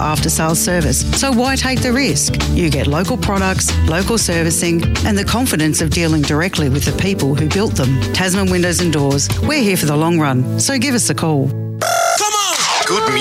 after-sales service. So why take the risk? You get local products, local servicing, and the confidence of dealing directly with the people who built them. Tasman Windows and Doors. We're here for the long run, so give us a call. Come on! Good music.